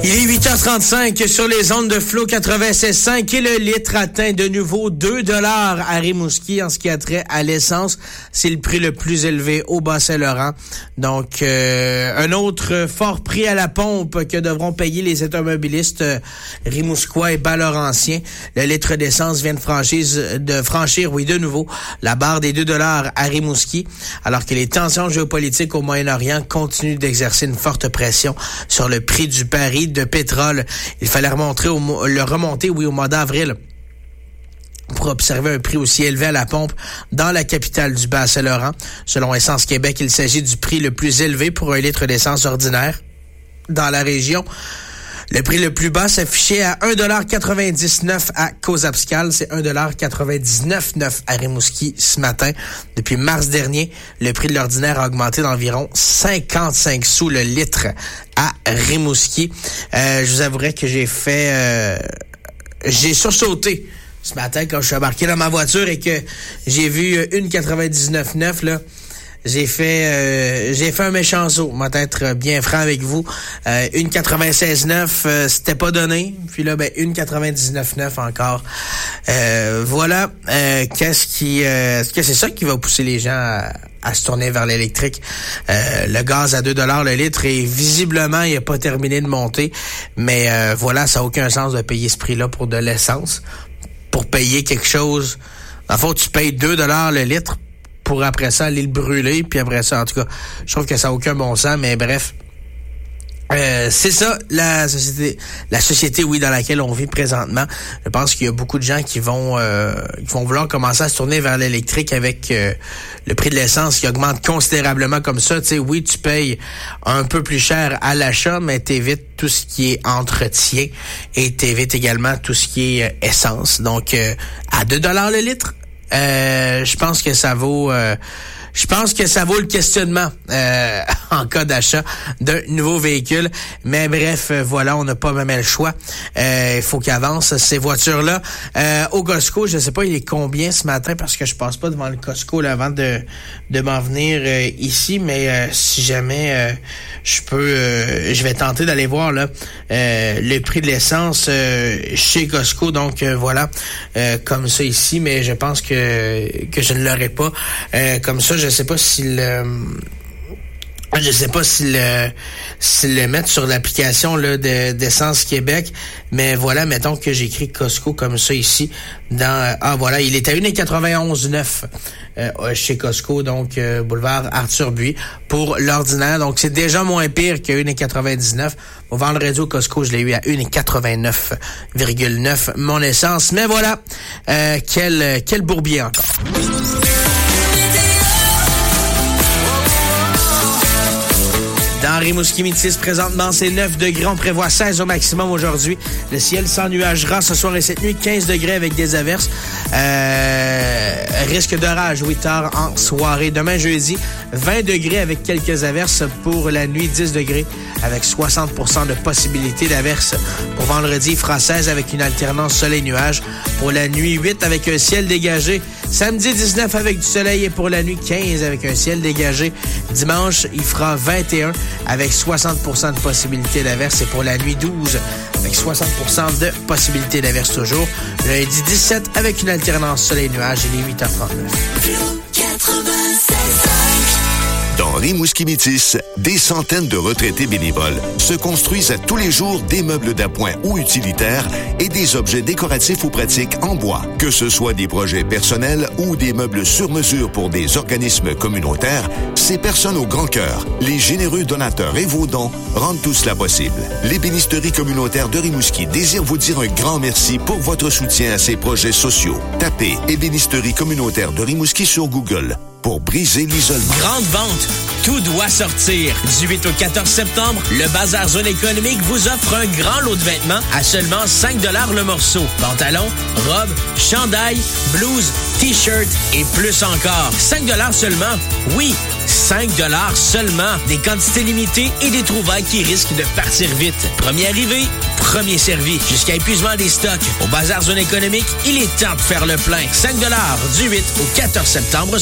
Il est 8h35 sur les ondes de Flow 96.5 et le litre atteint de nouveau 2 $ à Rimouski en ce qui a trait à l'essence. C'est le prix le plus élevé au Bas-Saint-Laurent. Donc, un autre fort prix à la pompe que devront payer les automobilistes rimouskois et bas-laurentiens. Le litre d'essence vient de franchir, de nouveau, la barre des 2 $ à Rimouski, alors que les tensions géopolitiques au Moyen-Orient continuent d'exercer une forte pression sur le prix du baril de pétrole. Il fallait remonter au mois d'avril pour observer un prix aussi élevé à la pompe dans la capitale du Bas-Saint-Laurent. Selon Essence Québec, il s'agit du prix le plus élevé pour un litre d'essence ordinaire dans la région. Le prix le plus bas s'affichait à 1,99 $ à Cozapscal. C'est 1,99 $ à Rimouski ce matin. Depuis mars dernier, le prix de l'ordinaire a augmenté d'environ 55 sous le litre à Rimouski. Je vous avouerai que j'ai sursauté ce matin quand je suis embarqué dans ma voiture et que j'ai vu 1,99 là. J'ai fait un méchant saut, on va être bien franc avec vous. 1,96,9, c'était pas donné. Puis là, 1,99,9 encore. Voilà. Est-ce que c'est ça qui va pousser les gens à se tourner vers l'électrique? Le gaz à 2 $ le litre et visiblement, il n'a pas terminé de monter. Mais voilà, ça n'a aucun sens de payer ce prix-là pour de l'essence. Pour payer quelque chose, en fait, tu payes 2 $ le litre pour après ça aller le brûler, puis après ça, en tout cas, je trouve que ça n'a aucun bon sens, mais bref. C'est ça, la société, oui, dans laquelle on vit présentement. Je pense qu'il y a beaucoup de gens qui vont vouloir commencer à se tourner vers l'électrique avec le prix de l'essence qui augmente considérablement comme ça. Tu sais, oui, tu payes un peu plus cher à l'achat, mais t'évites tout ce qui est entretien et t'évites également tout ce qui est essence. Donc, à 2 $ le litre, je pense que ça vaut le questionnement en cas d'achat d'un nouveau véhicule. Mais bref, voilà, on n'a pas même le choix. Il faut qu'avancent ces voitures-là. Au Costco, je sais pas il est combien ce matin parce que je passe pas devant le Costco là, avant de m'en venir ici, mais si jamais je vais tenter d'aller voir là le prix de l'essence chez Costco. Donc voilà, comme ça ici, mais je pense que je ne l'aurai pas. Comme ça, je sais pas s'ils le mettent sur l'application là d'Essence Québec, mais voilà, mettons que j'écris Costco comme ça ici dans voilà, il est à 1,99 chez Costco, donc boulevard Arthur Buis pour l'ordinaire, donc c'est déjà moins pire que 1,99. Au vendredi au Costco, je l'ai eu à 1,89,9 mon essence, mais voilà, quel bourbier encore. Dans Rimouski-Métis, présentement, c'est 9 degrés. On prévoit 16 au maximum aujourd'hui. Le ciel s'ennuagera ce soir et cette nuit. 15 degrés avec des averses. Risque d'orage 8 heures en soirée. Demain, jeudi, 20 degrés avec quelques averses. Pour la nuit, 10 degrés avec 60% de possibilité d'averses. Pour vendredi, il fera 16 avec une alternance soleil-nuage. Pour la nuit, 8 avec un ciel dégagé. Samedi, 19 avec du soleil et pour la nuit, 15 avec un ciel dégagé. Dimanche, il fera 21 avec 60% de possibilité d'averse et pour la nuit 12 avec 60% de possibilité d'averse toujours. Lundi 17 avec une alternance soleil-nuage, il est 8h39. Dans Rimouski-Métis, des centaines de retraités bénévoles se construisent à tous les jours des meubles d'appoint ou utilitaires et des objets décoratifs ou pratiques en bois. Que ce soit des projets personnels ou des meubles sur mesure pour des organismes communautaires, ces personnes au grand cœur, les généreux donateurs et vos dons rendent tout cela possible. L'ébénisterie communautaire de Rimouski désire vous dire un grand merci pour votre soutien à ces projets sociaux. Tapez Ébénisterie communautaire de Rimouski sur Google pour briser l'isolement. Grande vente, tout doit sortir. Du 8 au 14 septembre, le Bazar Zone économique vous offre un grand lot de vêtements à seulement 5 $ le morceau. Pantalons, robes, chandails, blouses, t-shirts et plus encore. 5 $ seulement? Oui, 5 $ seulement. Des quantités limitées et des trouvailles qui risquent de partir vite. Premier arrivé, premier servi. Jusqu'à épuisement des stocks. Au Bazar Zone économique, il est temps de faire le plein. 5 $ du 8 au 14 septembre